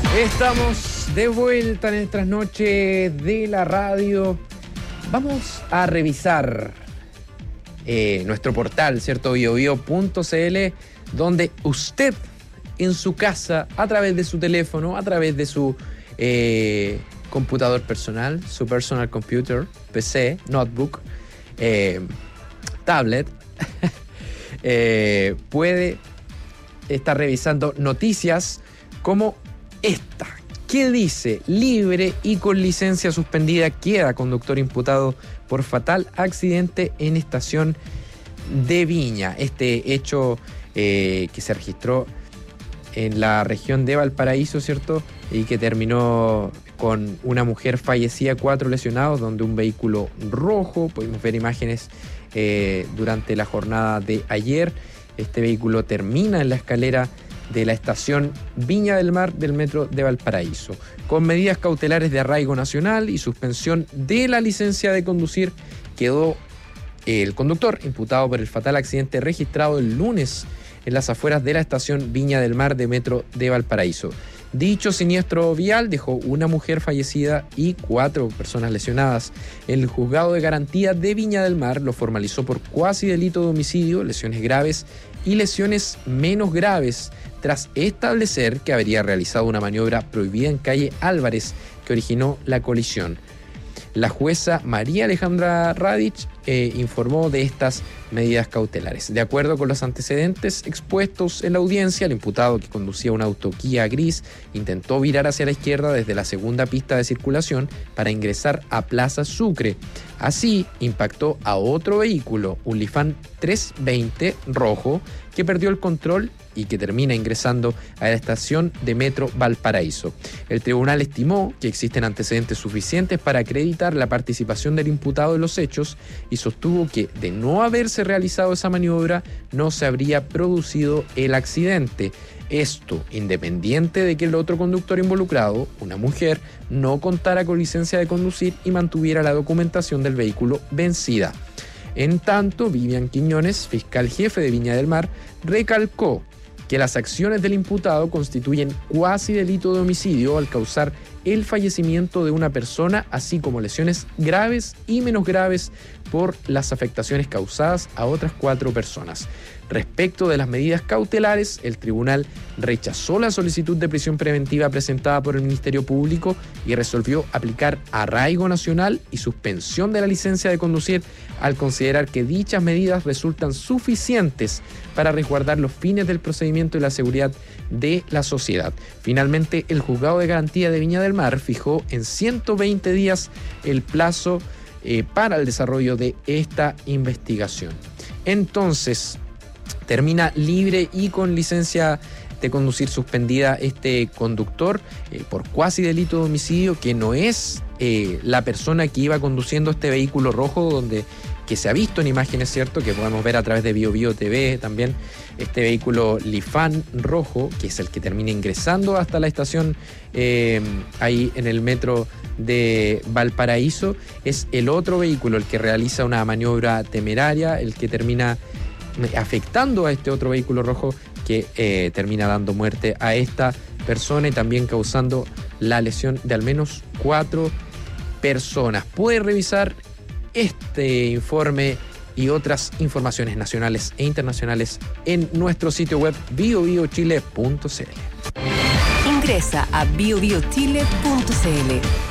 Estamos de vuelta en el trasnoche de la radio. Vamos a revisar nuestro portal, ¿cierto? biobio.cl, donde usted en su casa, a través de su teléfono, a través de su computador personal, su personal computer, PC, notebook, tablet, puede estar revisando noticias como esta. ¿Qué dice? Libre y con licencia suspendida queda conductor imputado por fatal accidente en estación de Viña. Este hecho que se registró en la región de Valparaíso, ¿cierto? Y que terminó con una mujer fallecida, 4 lesionados, donde un vehículo rojo, pudimos ver imágenes durante la jornada de ayer. Este vehículo termina en la escalera de la estación Viña del Mar del metro de Valparaíso. Con medidas cautelares de arraigo nacional y suspensión de la licencia de conducir, quedó el conductor imputado por el fatal accidente registrado el lunes en las afueras de la estación Viña del Mar de metro de Valparaíso. Dicho siniestro vial dejó una mujer fallecida y 4 personas lesionadas. El juzgado de garantía de Viña del Mar lo formalizó por cuasi delito de homicidio, lesiones graves y lesiones menos graves, tras establecer que habría realizado una maniobra prohibida en calle Álvarez que originó la colisión. La jueza María Alejandra Radich informó de estas medidas cautelares. De acuerdo con los antecedentes expuestos en la audiencia, el imputado, que conducía un auto Kia gris, intentó virar hacia la izquierda desde la segunda pista de circulación para ingresar a Plaza Sucre. Así, impactó a otro vehículo, un Lifan 320 rojo, que perdió el control y que termina ingresando a la estación de metro Valparaíso. El tribunal estimó que existen antecedentes suficientes para acreditar la participación del imputado en los hechos y sostuvo que, de no haberse realizado esa maniobra, no se habría producido el accidente. Esto independiente de que el otro conductor involucrado, una mujer, no contara con licencia de conducir y mantuviera la documentación del vehículo vencida. En tanto, Vivian Quiñones, fiscal jefe de Viña del Mar, recalcó que las acciones del imputado constituyen cuasi delito de homicidio al causar el fallecimiento de una persona, así como lesiones graves y menos graves por las afectaciones causadas a otras 4 personas. Respecto de las medidas cautelares, el tribunal rechazó la solicitud de prisión preventiva presentada por el Ministerio Público y resolvió aplicar arraigo nacional y suspensión de la licencia de conducir al considerar que dichas medidas resultan suficientes para resguardar los fines del procedimiento y la seguridad de la sociedad. Finalmente, el juzgado de garantía de Viña del Mar fijó en 120 días el plazo para el desarrollo de esta investigación. Entonces, termina libre y con licencia de conducir suspendida este conductor por cuasi delito de homicidio, que no es la persona que iba conduciendo este vehículo rojo que se ha visto en imágenes, ¿cierto? Que podemos ver a través de BioBio TV también, este vehículo Lifan rojo, que es el que termina ingresando hasta la estación ahí en el metro de Valparaíso. Es el otro vehículo el que realiza una maniobra temeraria, el que termina afectando a este otro vehículo rojo que termina dando muerte a esta persona y también causando la lesión de al menos 4 personas. Puede revisar este informe y otras informaciones nacionales e internacionales en nuestro sitio web biobiochile.cl. Ingresa a biobiochile.cl.